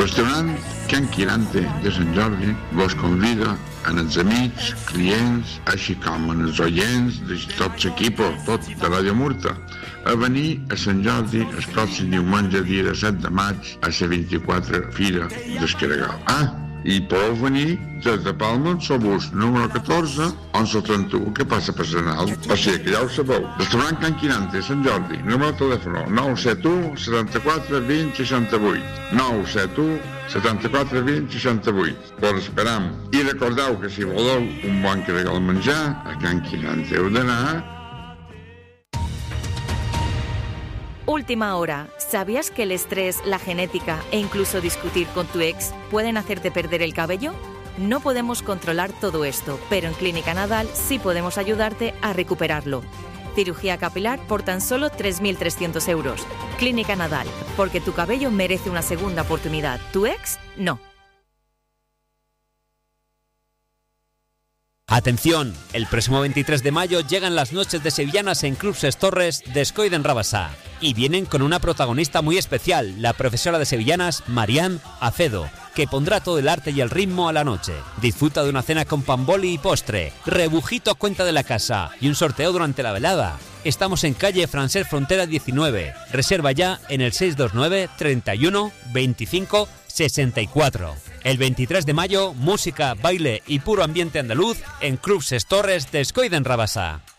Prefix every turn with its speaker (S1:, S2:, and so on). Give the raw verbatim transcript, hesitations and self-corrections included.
S1: Restaurant Can Quirante de Sant Jordi vos convida en els amics, clients, així com en els oients de tot l'equip, tot de Ràdio Murta, a venir a Sant Jordi el pròxim diumenge, dia set de maig, a la vint-i-quatre Fira d'Escaragal. Ah, i podeu venir des de Palma, Sobús número catorze, onze trenta-u, que passa per Senal. O sigui que ja ho sabeu. Restaurant Can Quirante, Sant Jordi, número de telèfon nou set u, setanta-quatre, vint, seixanta-vuit. nou set u, setanta-quatre, vint, seixanta-vuit. Vos esperam. I recordeu que si voleu un bon regal menjar, a Can Quirante heu d'anar.
S2: Última hora. ¿Sabías que el estrés, la genética e incluso discutir con tu ex pueden hacerte perder el cabello? No podemos controlar todo esto, pero en Clínica Nadal sí podemos ayudarte a recuperarlo. Cirugía capilar por tan solo tres mil trescientos euros. Clínica Nadal, porque tu cabello merece una segunda oportunidad. ¿Tu ex? No.
S3: Atención, el próximo veintitrés de mayo llegan las noches de sevillanas en Club Ses Torres de Escoida en Rabasá y vienen con una protagonista muy especial, la profesora de sevillanas Marián Acedo, que pondrá todo el arte y el ritmo a la noche. Disfruta de una cena con pan boli y postre, rebujito cuenta de la casa y un sorteo durante la velada. Estamos en calle Francés Frontera diecinueve. Reserva ya en el seis dos nueve, treinta y uno, veinticinco, sesenta y cuatro. El veintitrés de mayo, música, baile y puro ambiente andaluz en Club Ses Torres de Escoida en Rabasá.